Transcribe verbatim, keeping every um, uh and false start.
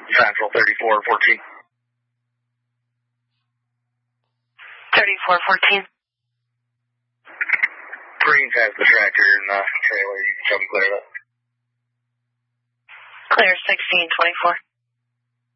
Central thirty-four fourteen. thirty-four fourteen. Greens has the tractor in the trailer. You can tell me clear that. Clear sixteen twenty-four.